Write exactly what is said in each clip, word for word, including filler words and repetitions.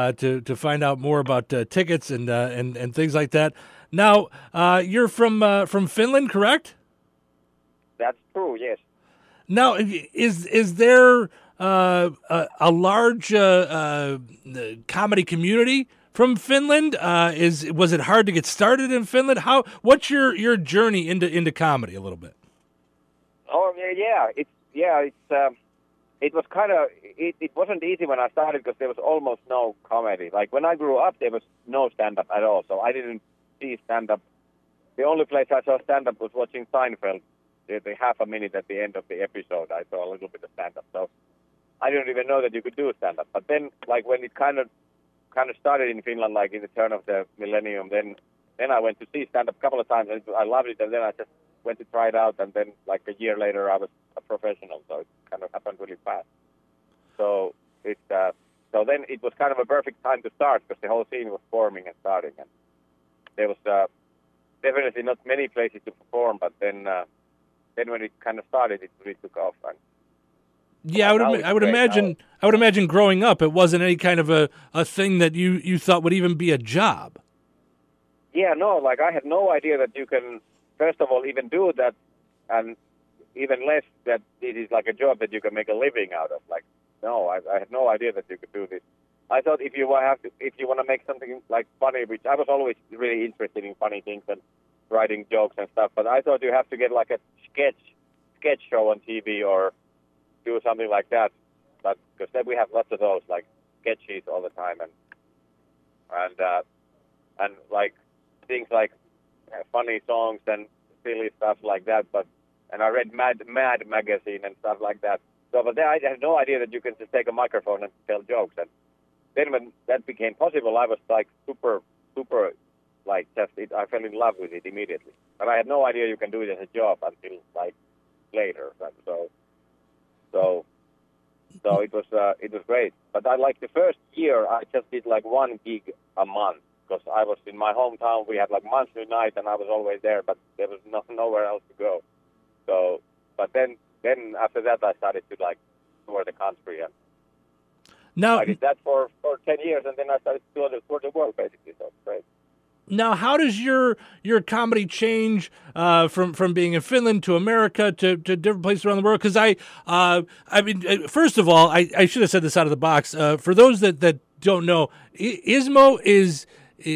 uh, to to find out more about uh, tickets and uh, and and things like that. Now, uh, you're from uh, from Finland, correct? That's true. Yes. Now, is is there uh, a, a large uh, uh, comedy community from Finland? Uh, is was it hard to get started in Finland? How what's your, your journey into into comedy a little bit? Oh yeah, yeah. It's yeah. It's um, it was kind of it, it wasn't easy when I started because there was almost no comedy. Like when I grew up, there was no stand up at all. So I didn't see stand up. The only place I saw stand up was watching Seinfeld. The, the half a minute at the end of the episode, I saw a little bit of stand up. So I didn't even know that you could do stand up. But then, like when it kind of kind of started in Finland, like in the turn of the millennium, then then I went to see stand up a couple of times and I loved it. And then I just went to try it out. And then, like a year later, I was a professional. So it kind of happened really fast. So it uh, so then it was kind of a perfect time to start because the whole scene was forming and starting. And there was uh, definitely not many places to perform, but then. Uh, Then when it kind of started, it really took off. And yeah, I would. Im- I would imagine. Now. I would imagine growing up, it wasn't any kind of a, a thing that you, you thought would even be a job. Yeah, no. Like I had no idea that you can, first of all, even do that, and even less that it is like a job that you can make a living out of. Like, no, I, I had no idea that you could do this. I thought if you have to, if you want to make something like funny, which I was always really interested in funny things and writing jokes and stuff, but I thought you have to get like a sketch sketch show on T V or do something like that. But because then we have lots of those like sketches all the time and and uh, and like things like uh, funny songs and silly stuff like that. But and I read Mad Mad magazine and stuff like that. So, but then I had no idea that you can just take a microphone and tell jokes. And then when that became possible, I was like super super. Like just, it, I fell in love with it immediately, but I had no idea you can do it as a job until like later. So, so, so it was uh, it was great. But I like the first year, I just did like one gig a month because I was in my hometown. We had like monthly night, and I was always there, but there was no, nowhere else to go. So, but then then after that, I started to like tour the country, and now I did that for, for ten years, and then I started to tour the, tour the world basically. So it's great. Now, how does your your comedy change uh, from from being in Finland to America to, to different places around the world? Because I, uh, I mean, first of all, I, I should have said this out of the box. Uh, for those that, that don't know, Ismo is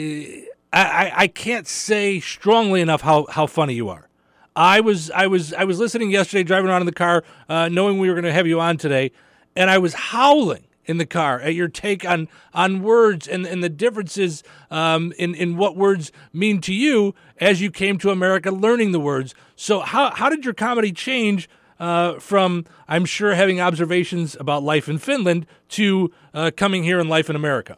I, I can't say strongly enough how, how funny you are. I was I was I was listening yesterday, driving around in the car, uh, knowing we were going to have you on today, and I was howling in the car at your take on on words and, and the differences um, in, in what words mean to you as you came to America learning the words. So how how did your comedy change uh, from, I'm sure, having observations about life in Finland to uh, coming here and life in America?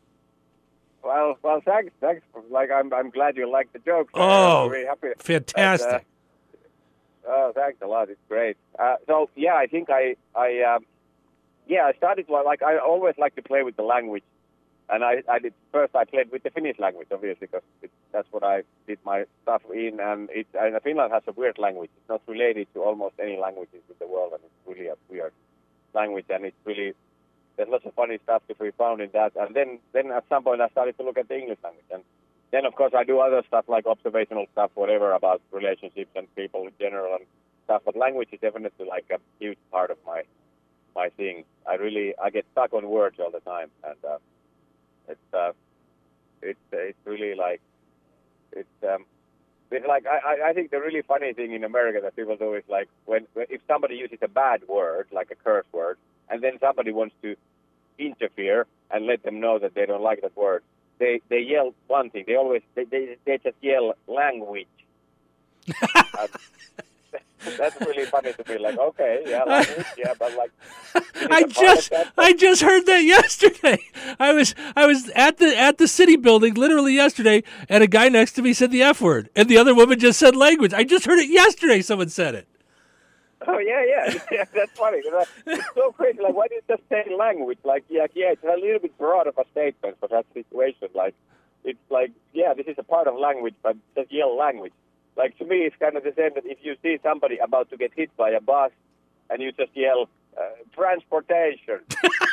Well, well, thanks, thanks. Like, I'm I'm glad you liked the joke. Oh, I'm really happy. fantastic. And, uh, oh, thanks a lot. It's great. Uh, so, yeah, I think I... I um, Yeah, I started like I always like to play with the language, and I, I did first. I played with the Finnish language, obviously, because it, that's what I did my stuff in. And it and Finland has a weird language. It's not related to almost any languages in the world, and it's really a weird language. And it's really there's lots of funny stuff to be found in that. And then then at some point I started to look at the English language, and then of course I do other stuff like observational stuff, whatever about relationships and people in general and stuff. But language is definitely like a huge part of my. my thing. I really, I get stuck on words all the time, and uh, it's, uh, it's, it's really like, it's, um, it's like, I, I think the really funny thing in America that people do is like, when, if somebody uses a bad word, like a curse word, and then somebody wants to interfere and let them know that they don't like that word, they, they yell one thing, they always, they, they, they just yell language. um, That's really funny to me. Like, okay, yeah, language, yeah, but like, I just, I just heard that yesterday. I was, I was at the at the city building literally yesterday, and a guy next to me said the F word, and the other woman just said language. I just heard it yesterday. Someone said it. Oh yeah, yeah, yeah. That's funny. It's so crazy. Like, why did you just say language? Like, yeah, yeah, it's a little bit broad of a statement for that situation. Like, it's like, yeah, this is a part of language, but just yell language. Like, to me, it's kind of the same that if you see somebody about to get hit by a bus and you just yell, uh, transportation,